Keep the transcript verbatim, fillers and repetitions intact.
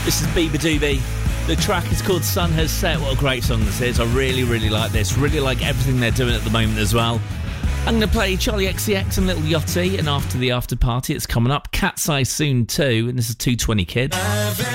This is Bieber Doobie. The track is called Sun Has Set. What a great song this is. I really, really like this. Really like everything they're doing at the moment as well. I'm going to play Charlie X C X and Little Yachty, and after the after party, it's coming up. Cat's Eye soon too, and this is two twenty Kids.